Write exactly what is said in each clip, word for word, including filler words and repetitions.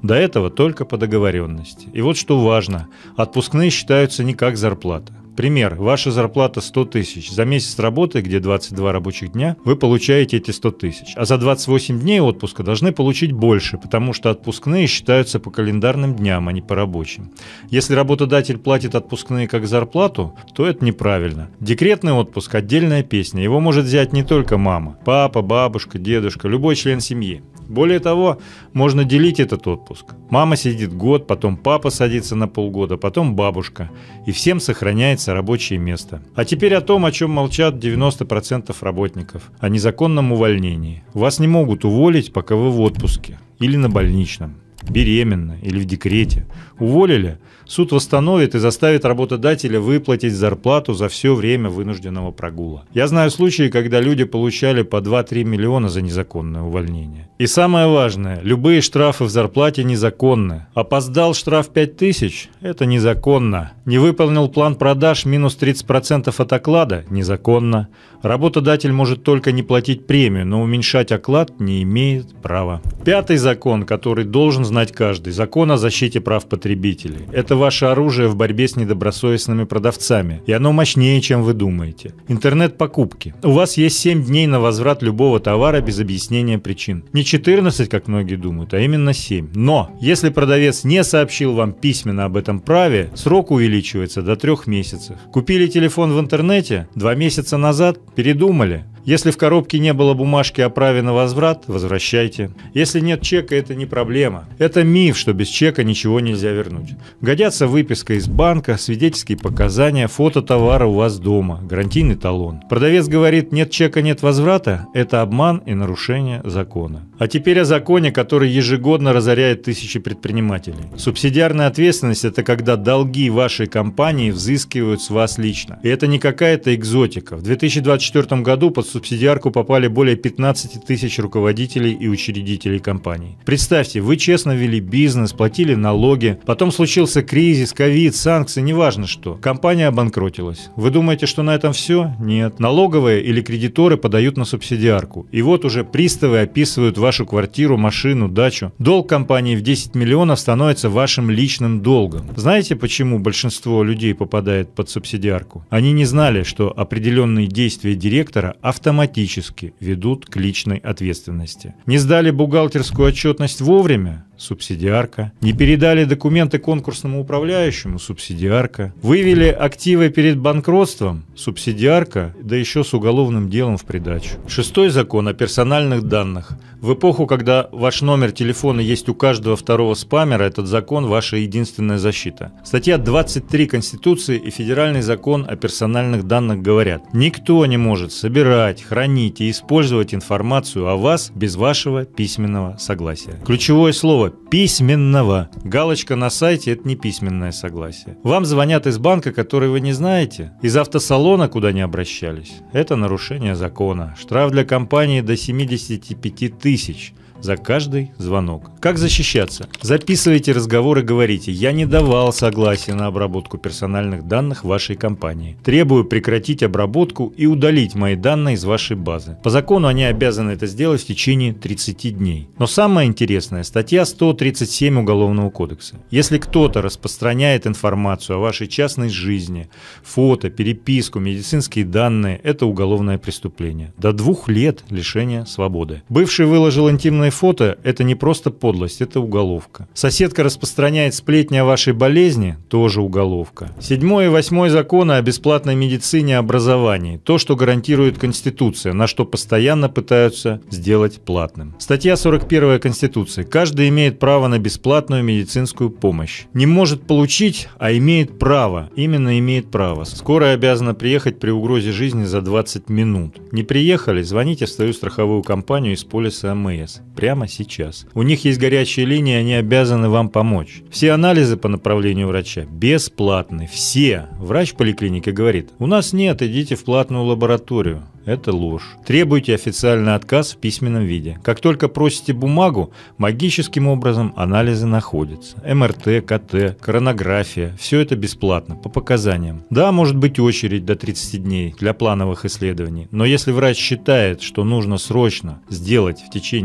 До этого только по договоренности. И вот что важно, отпускные считаются не как зарплата. Пример. Ваша зарплата сто тысяч. За месяц работы, где двадцать два рабочих дня, вы получаете эти сто тысяч. А за двадцать восемь дней отпуска должны получить больше, потому что отпускные считаются по календарным дням, а не по рабочим. Если работодатель платит отпускные как зарплату, то это неправильно. Декретный отпуск – отдельная песня. Его может взять не только мама, папа, бабушка, дедушка, любой член семьи. Более того, можно делить этот отпуск. Мама сидит год, потом папа садится на полгода, потом бабушка. И всем сохраняется рабочее место. А теперь о том, о чем молчат девяносто процентов работников. О незаконном увольнении. Вас не могут уволить, пока вы в отпуске. Или на больничном. Беременна или в декрете. Уволили? Суд восстановит и заставит работодателя выплатить зарплату за все время вынужденного прогула. Я знаю случаи, когда люди получали по два-три миллиона за незаконное увольнение. И самое важное, любые штрафы в зарплате незаконны. Опоздал штраф пять тысяч – это незаконно. Не выполнил план продаж минус тридцать процентов от оклада – незаконно. Работодатель может только не платить премию, но уменьшать оклад не имеет права. Пятый закон, который должен знать каждый – закон о защите прав потребителей. Это ваше оружие в борьбе с недобросовестными продавцами, и оно мощнее, чем вы думаете. Интернет-покупки. У вас есть семь дней на возврат любого товара без объяснения причин. Не четырнадцать, как многие думают, а именно семь. Но, если продавец не сообщил вам письменно об этом праве, срок увеличивается до трех месяцев. Купили телефон в интернете? Два месяца назад? Передумали? Если в коробке не было бумажки о праве на возврат, возвращайте. Если нет чека, это не проблема. Это миф, что без чека ничего нельзя вернуть. Годятся выписка из банка, свидетельские показания, фото товара у вас дома, гарантийный талон. Продавец говорит, нет чека, нет возврата – это обман и нарушение закона. А теперь о законе, который ежегодно разоряет тысячи предпринимателей. Субсидиарная ответственность – это когда долги вашей компании взыскивают с вас лично. И это не какая-то экзотика. В две тысячи двадцать четвёртом году под субсидиарку попали более пятнадцати тысяч руководителей и учредителей компаний. Представьте, вы честно вели бизнес, платили налоги, потом случился кризис, ковид, санкции, неважно что. Компания обанкротилась. Вы думаете, что на этом все? Нет. Налоговые или кредиторы подают на субсидиарку. И вот уже приставы описывают вашу квартиру, машину, дачу. Долг компании в десять миллионов становится вашим личным долгом. Знаете, почему большинство людей попадает под субсидиарку? Они не знали, что определенные действия директора автоматически ведут к личной ответственности. Не сдали бухгалтерскую отчетность вовремя? Субсидиарка. Не передали документы конкурсному управляющему? Субсидиарка. Вывели активы перед банкротством? Субсидиарка, да еще с уголовным делом в придачу. Шестой закон о персональных данных. В эпоху, когда ваш номер телефона есть у каждого второго спамера, этот закон – ваша единственная защита. Статья двадцать три Конституции и Федеральный закон о персональных данных говорят: никто не может собирать, хранить и использовать информацию о вас без вашего письменного согласия. Ключевое слово – письменного. Галочка на сайте – это не письменное согласие. Вам звонят из банка, который вы не знаете, из автосалона, куда не обращались. Это нарушение закона. Штраф для компании до семидесяти пяти тысяч за каждый звонок. Как защищаться? Записывайте разговор и говорите: я не давал согласия на обработку персональных данных вашей компании. Требую прекратить обработку и удалить мои данные из вашей базы. По закону они обязаны это сделать в течение тридцати дней. Но самое интересное – статья сто тридцать семь Уголовного кодекса. Если кто-то распространяет информацию о вашей частной жизни, фото, переписку, медицинские данные – это уголовное преступление. До двух лет лишения свободы. Бывший выложил интимные фото – это не просто подлость, это уголовка. Соседка распространяет сплетни о вашей болезни – тоже уголовка. Седьмой и восьмой законы о бесплатной медицине и образовании – то, что гарантирует Конституция, на что постоянно пытаются сделать платным. Статья сорок первая Конституции. Каждый имеет право на бесплатную медицинскую помощь. Не может получить, а имеет право. Именно имеет право. Скорая обязана приехать при угрозе жизни за двадцать минут. Не приехали? Звоните в свою страховую компанию из полиса АМС. Прямо сейчас. У них есть горячие линии, они обязаны вам помочь. Все анализы по направлению врача бесплатны. Все. Врач в поликлинике говорит: у нас нет, идите в платную лабораторию. Это ложь. Требуйте официальный отказ в письменном виде. Как только просите бумагу, магическим образом анализы находятся. эм эр тэ, ка тэ, коронография. Все это бесплатно, по показаниям. Да, может быть очередь до тридцати дней для плановых исследований. Но если врач считает, что нужно срочно сделать в течение четырнадцати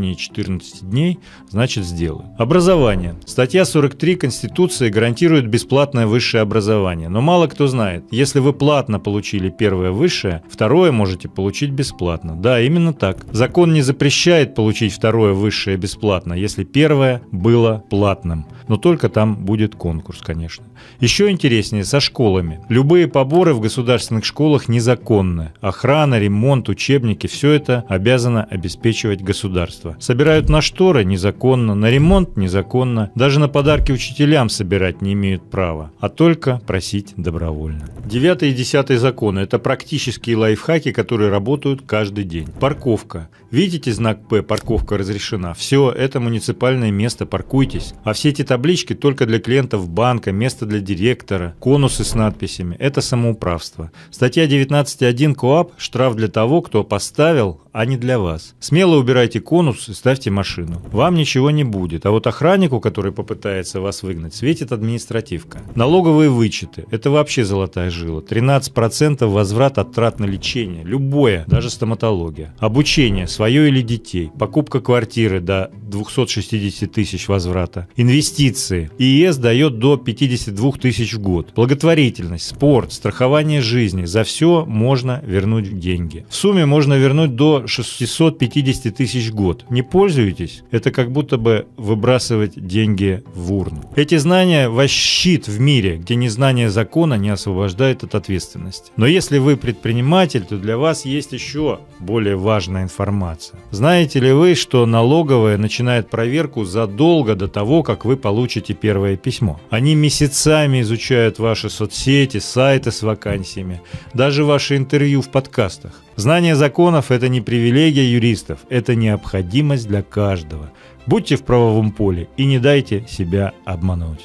четырнадцати дней, значит сделаю. Образование. Статья сорок три Конституции гарантирует бесплатное высшее образование. Но мало кто знает, если вы платно получили первое высшее, второе можете получить бесплатно. Да, именно так. Закон не запрещает получить второе высшее бесплатно, если первое было платным. Но только там будет конкурс, конечно. Еще интереснее со школами. Любые поборы в государственных школах незаконны. Охрана, ремонт, учебники – все это обязано обеспечивать государство. Собирают на шторы – незаконно, на ремонт – незаконно, даже на подарки учителям собирать не имеют права, а только просить добровольно. Девятый и десятый законы – это практические лайфхаки, которые работают каждый день. Парковка. Видите знак П «Парковка разрешена»? Все, это муниципальное место, паркуйтесь. А все эти таблички только для клиентов банка, место для директора, конусы с надписями – это самоуправство. Статья девятнадцать точка один КоАП – штраф для того, кто поставил, а не для вас. Смело убирайте конус и ставьте машину. Вам ничего не будет, а вот охраннику, который попытается вас выгнать, светит административка. Налоговые вычеты – это вообще золотая жила. тринадцать процентов возврат от трат на лечение, любое, даже стоматология. Обучение, свое или детей, покупка квартиры до двухсот шестидесяти тысяч возврата, инвестиции. ИИС дает до пятидесяти двух тысяч в год. Благотворительность, спорт, страхование жизни – за все можно вернуть деньги. В сумме можно вернуть до шестисот пятидесяти тысяч в год. Не пользуетесь? Это как будто бы выбрасывать деньги в урну. Эти знания – ваш щит в мире, где незнание закона не освобождает от ответственности. Но если вы предприниматель, то для вас есть еще более важная информация. Знаете ли вы, что налоговая начинает проверку задолго до того, как вы получите первое письмо? Они месяцами изучают ваши соцсети, сайты с вакансиями, даже ваши интервью в подкастах. Знание законов – это не привилегия юристов, это необходимость для каждого. Будьте в правовом поле и не дайте себя обмануть.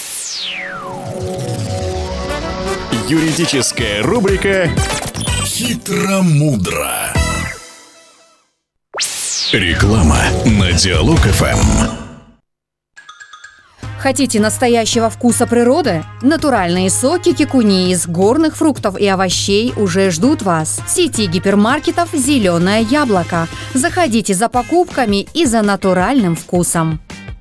Юридическая рубрика «Хитро-мудро». Реклама на Диалог-ФМ. Хотите настоящего вкуса природы? Натуральные соки кикуни из горных фруктов и овощей уже ждут вас. В сети гипермаркетов «Зеленое яблоко». Заходите за покупками и за натуральным вкусом.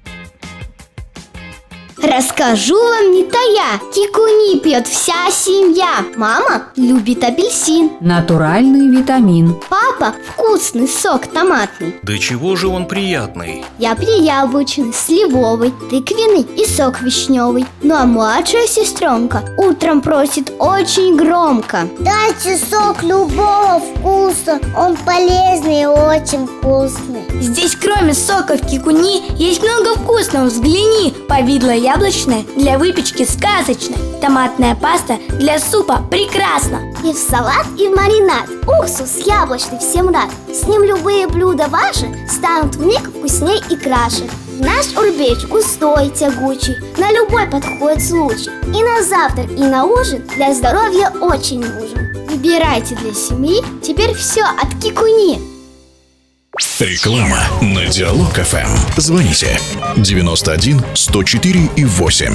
Расскажу вам не тая, кикуни пьет вся семья. Мама любит апельсин. Натуральный витамин. Папа вкусный сок томатный. Да чего же он приятный? Я яблочный, сливовый, тыквенный и сок вишневый. Ну а младшая сестренка утром просит очень громко: дайте сок любого вкуса, он полезный и очень вкусный. Здесь кроме соков кикуни есть много вкусного, взгляни. Повидло яблочное для выпечки сказочно. Томатная паста для супа прекрасно. И в салат, и в маринад. Уксус яблочный всем рад. С ним любые блюда ваши станут вмиг вкусней и краше. Наш урбеч густой, тягучий, на любой подходит случай. И на завтрак, и на ужин для здоровья очень нужен. Выбирайте для семьи теперь все от кикуни. Реклама на Диалог-ФМ. Звоните девяносто один сто четыре и восемь.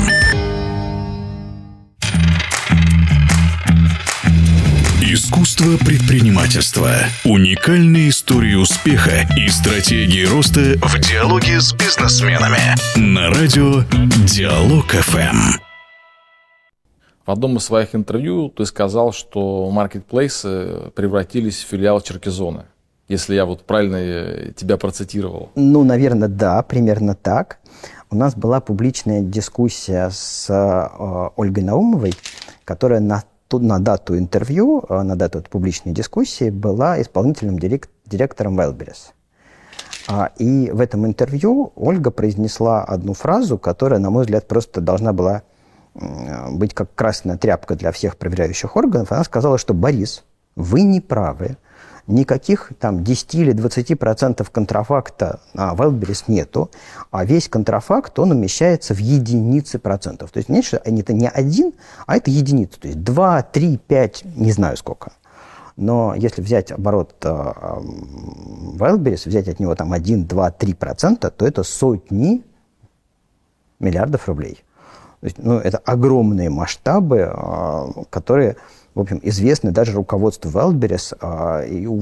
Искусство предпринимательства. Уникальные истории успеха и стратегии роста в диалоге с бизнесменами. На радио Диалог-ФМ. В одном из своих интервью ты сказал, что маркетплейсы превратились в филиал Черкизона. Если я вот правильно тебя процитировал. Ну, наверное, да, примерно так. У нас была публичная дискуссия с э, Ольгой Наумовой, которая на, на дату интервью, э, на дату публичной дискуссии была исполнительным директ, директором Wildberries. А, и в этом интервью Ольга произнесла одну фразу, которая, на мой взгляд, просто должна была э, быть как красная тряпка для всех проверяющих органов. Она сказала, что Борис, вы не правы. Никаких там десять или двадцать процентов контрафакта на Wildberries нету, а весь контрафакт, он умещается в единицы процентов. То есть, нет, что это не один, а это единица. То есть два, три, пять, не знаю сколько. Но если взять оборот э, Wildberries, взять от него там один, два, три процента, то это сотни миллиардов рублей. То есть, ну, это огромные масштабы, э, которые... В общем, известны даже руководству Wildberries, а, и у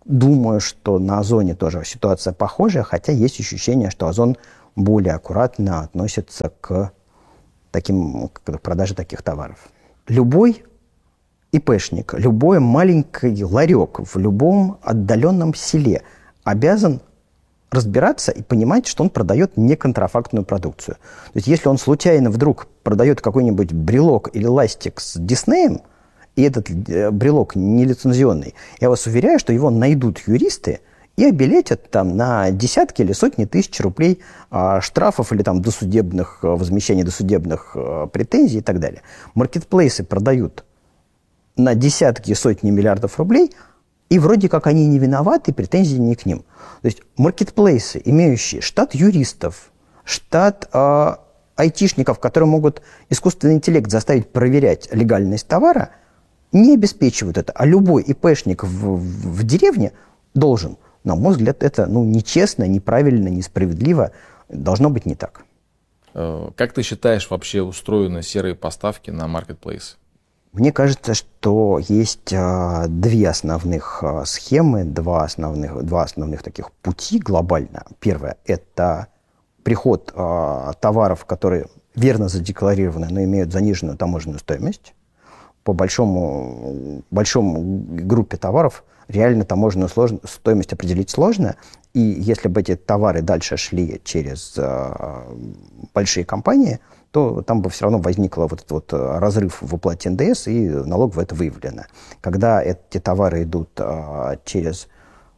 Думаю, что на Озоне тоже ситуация похожая, хотя есть ощущение, что Озон более аккуратно относится к таким, к продаже таких товаров. Любой ИПшник, любой маленький ларек в любом отдаленном селе обязан разбираться и понимать, что он продает неконтрафактную продукцию. То есть если он случайно вдруг продает какой-нибудь брелок или ластик с Диснеем, и этот брелок нелицензионный, я вас уверяю, что его найдут юристы и обелетят там на десятки или сотни тысяч рублей а, штрафов или там досудебных возмещений досудебных а, претензий и так далее. Маркетплейсы продают на десятки и сотни миллиардов рублей, и вроде как они не виноваты, претензий не к ним. То есть маркетплейсы, имеющие штат юристов, штат а, айтишников, которые могут искусственный интеллект заставить проверять легальность товара, не обеспечивают это. А любой ИПшник в, в, в деревне должен. На мой взгляд, это ну, нечестно, неправильно, несправедливо. Должно быть не так. Как ты считаешь, вообще устроены серые поставки на маркетплейс? Мне кажется, что есть а, две основных а, схемы, два основных, два основных таких пути глобально. Первое – это приход а, товаров, которые верно задекларированы, но имеют заниженную таможенную стоимость. По большому, большому группе товаров реально таможенную сложно, стоимость определить сложно. И если бы эти товары дальше шли через э, большие компании, то там бы все равно возник вот этот вот разрыв в уплате эн дэ эс, и налогово это выявлено. Когда эти товары идут э, через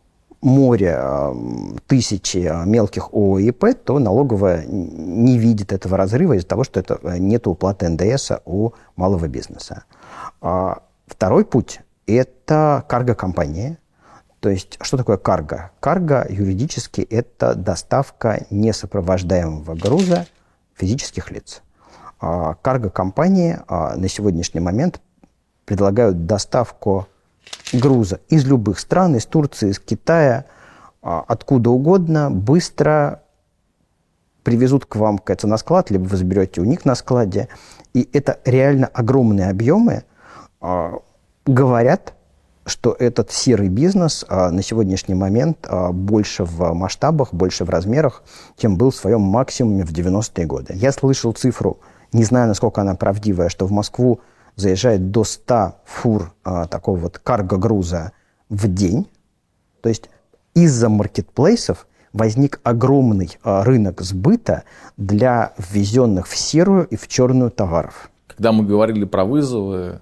море э, тысячи мелких ООО и ИП, то налоговая не видит этого разрыва из-за того, что это нет уплаты эн дэ эс у малого бизнеса. А второй путь – это карго-компании. То есть, что такое карго? Карго юридически – это доставка несопровождаемого груза физических лиц. А карго-компании а, на сегодняшний момент предлагают доставку груза из любых стран, из Турции, из Китая, а, откуда угодно, быстро привезут к вам, кажется, на склад, либо вы заберете у них на складе. И это реально огромные объемы. А, говорят, что этот серый бизнес а, на сегодняшний момент а, больше в масштабах, больше в размерах, чем был в своем максимуме в девяностые годы. Я слышал цифру, не знаю, насколько она правдивая, что в Москву заезжает до ста фур а, такого вот карго-груза в день. То есть из-за маркетплейсов возник огромный а, рынок сбыта для ввезенных в серую и в черную товаров. Когда мы говорили про вызовы,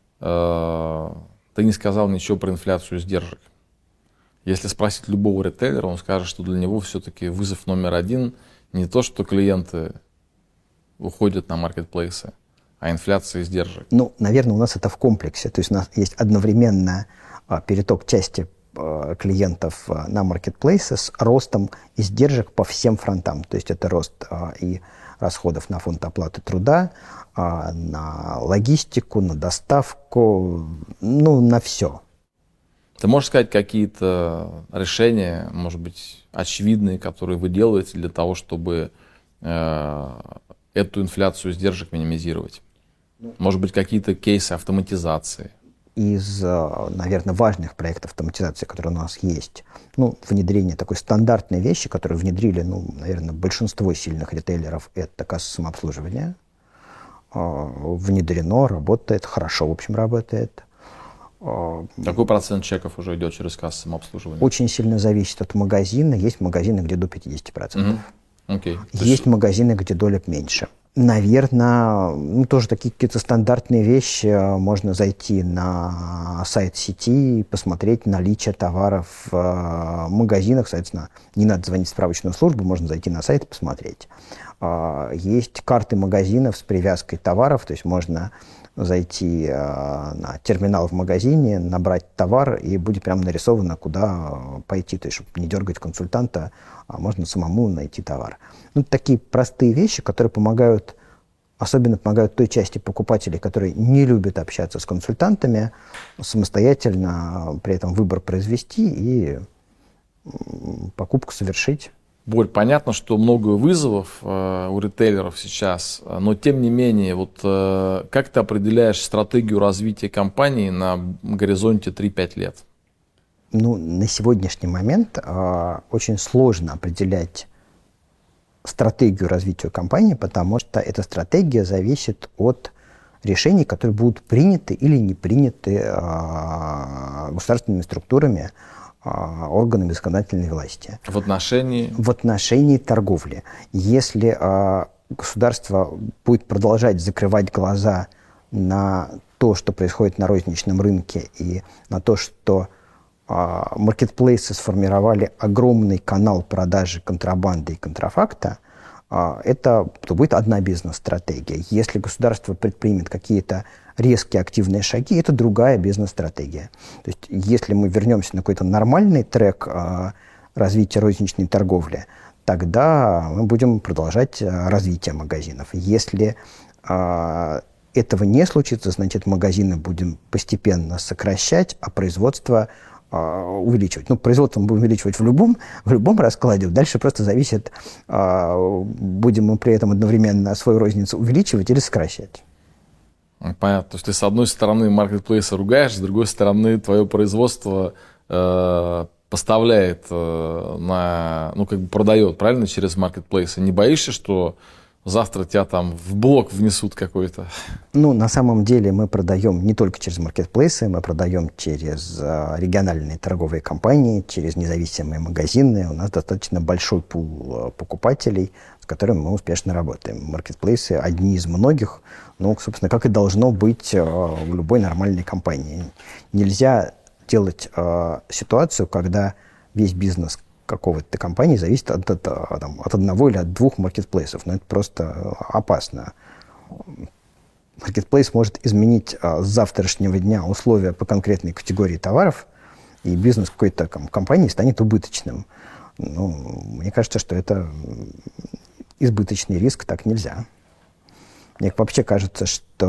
э, ты не сказал ничего про инфляцию издержек. Если спросить любого ритейлера, он скажет, что для него все-таки вызов номер один не то, что клиенты уходят на маркетплейсы, а инфляция издержек. Ну, наверное, у нас это в комплексе. То есть у нас есть одновременно а, переток части а, клиентов а, на маркетплейсы с ростом издержек по всем фронтам. То есть это рост а, и расходов на фонд оплаты труда, а, на логистику, на доставку, ну, на все. Ты можешь сказать какие-то решения, может быть, очевидные, которые вы делаете для того, чтобы э, эту инфляцию издержек минимизировать? Может быть, какие-то кейсы автоматизации? Из, наверное, важных проектов автоматизации, которые у нас есть, ну, внедрение такой стандартной вещи, которую внедрили, ну, наверное, большинство сильных ритейлеров, это касса самообслуживания. Внедрено, работает, хорошо, в общем, работает. Какой процент чеков уже идет через кассу самообслуживания? Очень сильно зависит от магазина. Есть магазины, где до пятьдесят процентов. Угу. Okay. Есть магазины, где доля меньше. Наверное, ну, тоже такие какие-то стандартные вещи. Можно зайти на сайт сети и посмотреть наличие товаров в магазинах. Соответственно, не надо звонить в справочную службу, можно зайти на сайт и посмотреть. Есть карты магазинов с привязкой товаров, то есть можно зайти на терминал в магазине, набрать товар, и будет прямо нарисовано, куда пойти. То есть, чтобы не дергать консультанта, а можно самому найти товар. Ну, такие простые вещи, которые помогают, особенно помогают той части покупателей, которые не любят общаться с консультантами, самостоятельно при этом выбор произвести и покупку совершить. Борь, понятно, что много вызовов э, у ритейлеров сейчас, но тем не менее, вот э, как ты определяешь стратегию развития компании на горизонте три-пять лет? Ну, на сегодняшний момент э, очень сложно определять стратегию развития компании, потому что эта стратегия зависит от решений, которые будут приняты или не приняты э, государственными структурами, э, органами законодательной власти. В отношении? В отношении торговли. Если э, государство будет продолжать закрывать глаза на то, что происходит на розничном рынке, и на то, что э, маркетплейсы сформировали огромный канал продажи контрабанды и контрафакта, это то будет одна бизнес-стратегия. Если государство предпримет какие-то резкие активные шаги, это другая бизнес-стратегия. То есть, если мы вернемся на какой-то нормальный трек а, развития розничной торговли, тогда мы будем продолжать а, развитие магазинов. Если а, этого не случится, значит, магазины будем постепенно сокращать, а производство увеличивать. Ну, производство мы будем увеличивать в любом, в любом раскладе. Дальше просто зависит, будем мы при этом одновременно свою розницу увеличивать или сокращать. Понятно. То есть ты с одной стороны маркетплейсы ругаешь, с другой стороны твое производство э, поставляет э, на, ну, как бы продает, правильно, через маркетплейсы. Не боишься, что завтра тебя там в блок внесут какой-то? Ну, на самом деле мы продаем не только через маркетплейсы, мы продаем через э, региональные торговые компании, через независимые магазины. У нас достаточно большой пул э, покупателей, с которыми мы успешно работаем. Маркетплейсы одни из многих, ну, собственно, как и должно быть э, в любой нормальной компании. Нельзя делать э, ситуацию, когда весь бизнес какого-то компании зависит от, от, там, от одного или от двух маркетплейсов. Но это просто опасно. Маркетплейс может изменить а, с завтрашнего дня условия по конкретной категории товаров, и бизнес какой-то там, компании станет убыточным. Ну, мне кажется, что это избыточный риск, так нельзя. Мне вообще кажется,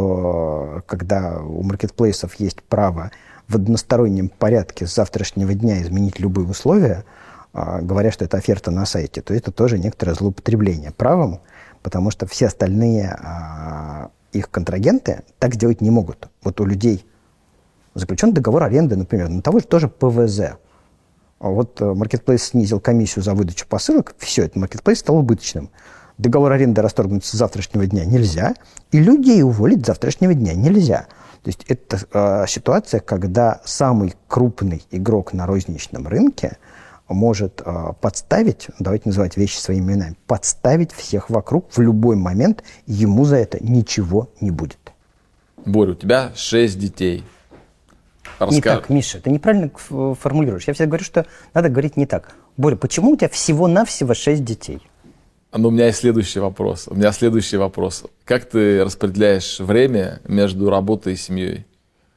что когда у маркетплейсов есть право в одностороннем порядке с завтрашнего дня изменить любые условия, говоря, что это оферта на сайте, то это тоже некоторое злоупотребление правом, потому что все остальные а, их контрагенты так сделать не могут. Вот у людей заключен договор аренды, например, на того же тоже ПВЗ. Вот маркетплейс снизил комиссию за выдачу посылок, все, этот маркетплейс стал убыточным. Договор аренды расторгнуть с завтрашнего дня нельзя, и людей уволить с завтрашнего дня нельзя. То есть это а, ситуация, когда самый крупный игрок на розничном рынке может э, подставить, давайте называть вещи своими именами, подставить всех вокруг в любой момент, и ему за это ничего не будет. Боря, у тебя шесть детей. Раска... Не так, Миша, ты неправильно формулируешь. Я всегда говорю, что надо говорить не так. Боря, почему у тебя всего-навсего шесть детей? Ну, у меня есть следующий вопрос. У меня следующий вопрос. Как ты распределяешь время между работой и семьей?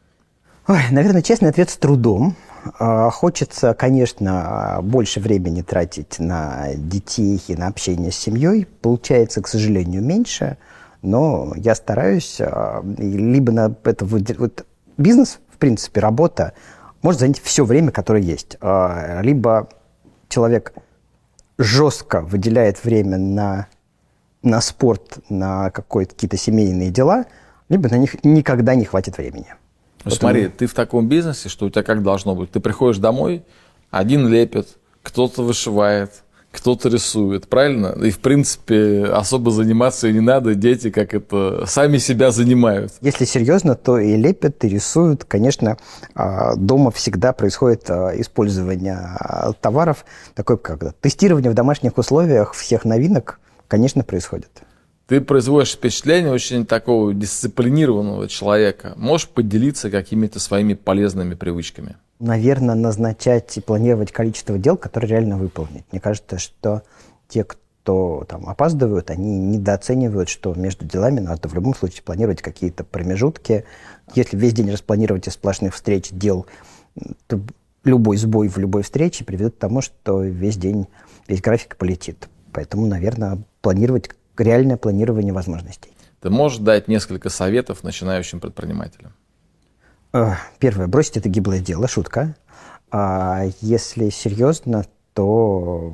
Ой, наверное, честный ответ – с трудом. Хочется, конечно, больше времени тратить на детей и на общение с семьей. Получается, к сожалению, меньше, но я стараюсь. Либо на это вот бизнес, в принципе, работа может занять все время, которое есть. Либо человек жестко выделяет время на, на спорт, на какие-то семейные дела, либо на них никогда не хватит времени. Ну, смотри, ты в таком бизнесе, что у тебя как должно быть? Ты приходишь домой, один лепит, кто-то вышивает, кто-то рисует, правильно? И, в принципе, особо заниматься и не надо, дети как это сами себя занимают. Если серьезно, то и лепят, и рисуют. Конечно, дома всегда происходит использование товаров, такое как тестирование в домашних условиях всех новинок, конечно, происходит. Ты производишь впечатление очень такого дисциплинированного человека. Можешь поделиться какими-то своими полезными привычками? Наверное, назначать и планировать количество дел, которые реально выполнить. Мне кажется, что те, кто там опаздывают, они недооценивают, что между делами надо в любом случае планировать какие-то промежутки. Если весь день распланировать из сплошных встреч дел, то любой сбой в любой встрече приведет к тому, что весь день, весь график полетит. Поэтому, наверное, планировать реальное планирование возможностей. Ты можешь дать несколько советов начинающим предпринимателям? Первое. Бросить это гиблое дело. Шутка. А если серьезно, то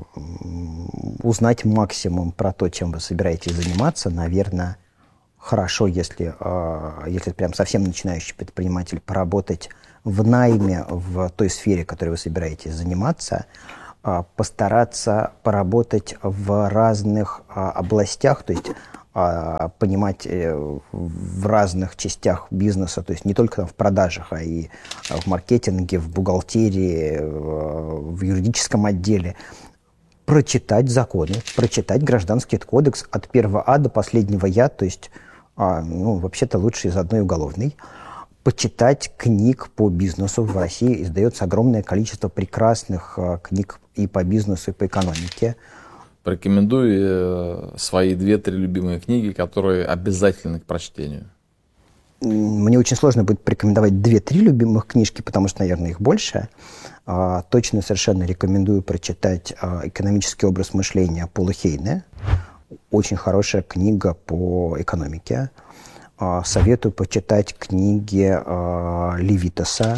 узнать максимум про то, чем вы собираетесь заниматься. Наверное, хорошо, если, если прям совсем начинающий предприниматель, поработать в найме в той сфере, которой вы собираетесь заниматься, постараться поработать в разных областях, то есть понимать в разных частях бизнеса, то есть не только там в продажах, а и в маркетинге, в бухгалтерии, в юридическом отделе, прочитать законы, прочитать Гражданский кодекс от первого А до последнего Я, то есть, ну, вообще-то лучше из одной уголовной, почитать книг по бизнесу. В России издается огромное количество прекрасных книг и по бизнесу, и по экономике. Порекомендуй свои две-три любимые книги, которые обязательны к прочтению. Мне очень сложно будет порекомендовать две-три любимых книжки, потому что, наверное, их больше. Точно совершенно рекомендую прочитать «Экономический образ мышления» Пола Хейне. Очень хорошая книга по экономике. Советую почитать книги Левитаса.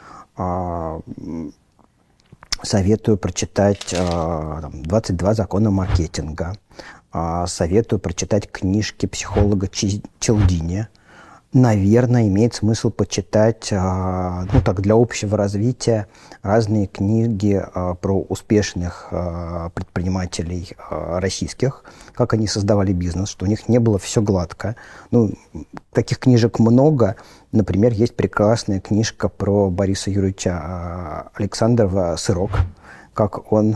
Советую прочитать «двадцать два закона маркетинга». Советую прочитать книжки психолога Челдини. Наверное, имеет смысл почитать, ну так, для общего развития разные книги про успешных предпринимателей российских, как они создавали бизнес, что у них не было все гладко. Ну, таких книжек много. Например, есть прекрасная книжка про Бориса Юрьевича Александрова «Сырок», как он...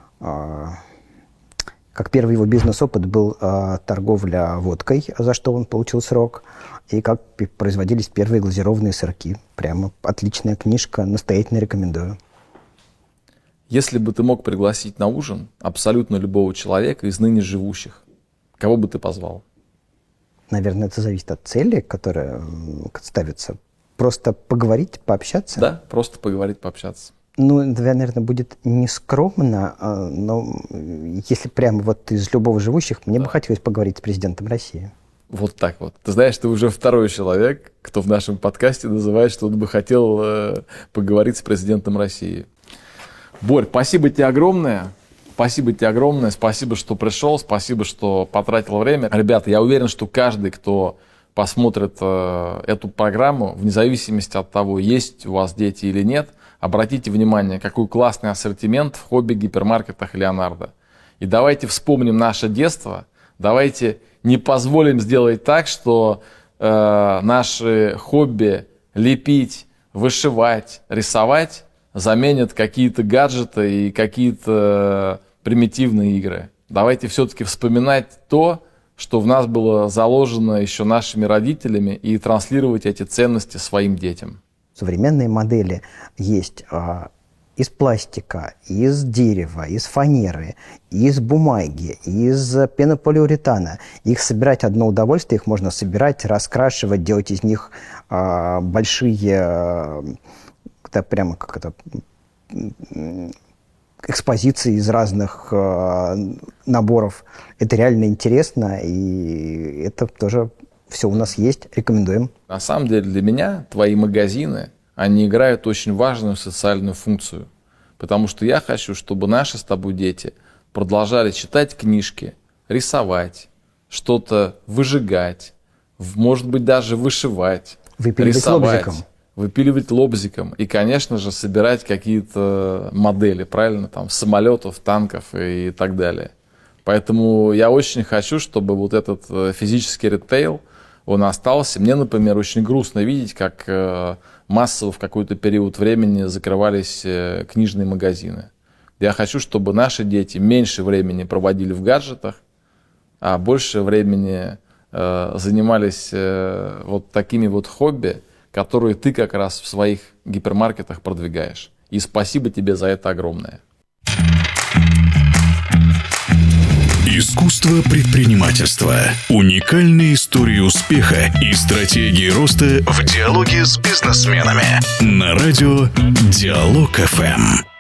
Как первый его бизнес-опыт был э, торговля водкой, за что он получил срок, и как производились первые глазированные сырки. Прямо отличная книжка, настоятельно рекомендую. Если бы ты мог пригласить на ужин абсолютно любого человека из ныне живущих, кого бы ты позвал? Наверное, это зависит от цели, которая ставится. Просто поговорить, пообщаться? Да, просто поговорить, пообщаться. Ну, наверное, будет нескромно, но если прямо вот из любого живущих, мне да. бы хотелось поговорить с президентом России. Вот так вот. Ты знаешь, ты уже второй человек, кто в нашем подкасте называет, что он бы хотел э, поговорить с президентом России. Борь, спасибо тебе огромное. Спасибо тебе огромное. Спасибо, что пришел. Спасибо, что потратил время. Ребята, я уверен, что каждый, кто посмотрит э, эту программу, вне зависимости от того, есть у вас дети или нет, обратите внимание, какой классный ассортимент в хобби-гипермаркетах Леонардо. И давайте вспомним наше детство, давайте не позволим сделать так, что э, наши хобби лепить, вышивать, рисовать заменят какие-то гаджеты и какие-то примитивные игры. Давайте все-таки вспоминать то, что в нас было заложено еще нашими родителями, и транслировать эти ценности своим детям. Современные модели есть а, из пластика, из дерева, из фанеры, из бумаги, из пенополиуретана. Их собирать одно удовольствие, их можно собирать, раскрашивать, делать из них а, большие, а, это прямо как это, экспозиции из разных а, наборов. Это реально интересно, и это тоже... Все у нас есть, рекомендуем. На самом деле для меня твои магазины, они играют очень важную социальную функцию. Потому что я хочу, чтобы наши с тобой дети продолжали читать книжки, рисовать, что-то выжигать, может быть даже вышивать, выпиливать рисовать, лобзиком. выпиливать лобзиком и, конечно же, собирать какие-то модели, правильно, там, самолетов, танков и так далее. Поэтому я очень хочу, чтобы вот этот физический ритейл, он остался. Мне, например, очень грустно видеть, как массово в какой-то период времени закрывались книжные магазины. Я хочу, чтобы наши дети меньше времени проводили в гаджетах, а больше времени занимались вот такими вот хобби, которые ты как раз в своих гипермаркетах продвигаешь. И спасибо тебе за это огромное. Искусство предпринимательства. Уникальные истории успеха и стратегии роста в диалоге с бизнесменами. На радио Диалог эф эм.